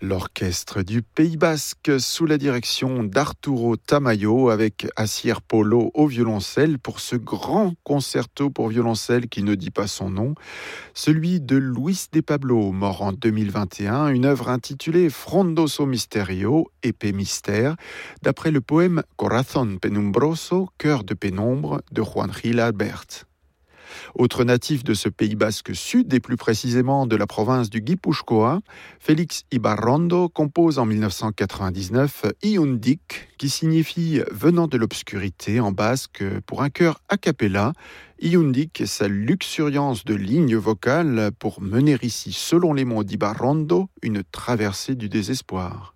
L'orchestre du Pays Basque sous la direction d'Arturo Tamayo avec Asier Polo au violoncelle pour ce grand concerto pour violoncelle qui ne dit pas son nom, celui de Luis de Pablo, mort en 2021, une œuvre intitulée Frondoso Misterio, épée mystère, d'après le poème Corazón Penumbroso, cœur de pénombre de Juan Gil Albert. Autre natif de ce Pays Basque sud, et plus précisément de la province du Guipuscoa, Félix Ibarrondo compose en 1999 Iundik, qui signifie « venant de l'obscurité » en basque pour un chœur a cappella. Iundik est sa luxuriance de lignes vocales pour mener ici, selon les mots d'Ibarrondo, une traversée du désespoir.